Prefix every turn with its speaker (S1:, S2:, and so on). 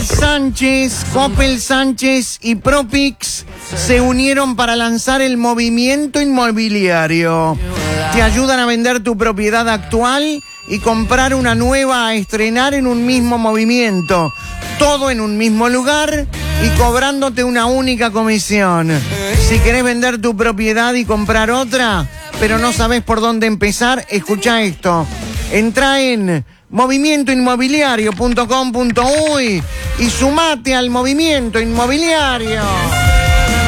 S1: Coppel Sánchez y Propix se unieron para lanzar el movimiento inmobiliario. Te ayudan a vender tu propiedad actual y comprar una nueva a estrenar en un mismo movimiento. Todo en un mismo lugar y cobrándote una única comisión. Si querés vender tu propiedad y comprar otra, pero no sabés por dónde empezar, escucha esto. Entrá en movimientoinmobiliario.com.uy y sumate al movimiento inmobiliario.